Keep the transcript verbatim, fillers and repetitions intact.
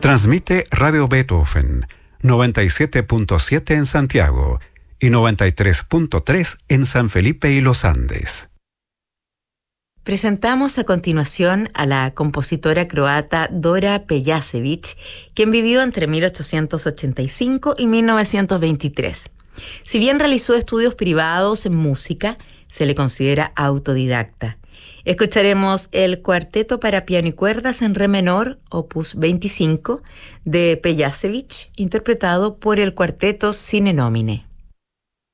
Transmite Radio Beethoven, noventa y siete punto siete en Santiago y noventa y tres punto tres en San Felipe y Los Andes. Presentamos a continuación a la compositora croata Dora Pejacević, quien vivió entre mil ochocientos ochenta y cinco y mil novecientos veintitrés. Si bien realizó estudios privados en música, se le considera autodidacta. Escucharemos el Cuarteto para piano y cuerdas en re menor, opus veinticinco, de Pejacević, interpretado por el Cuarteto Sine Nomine.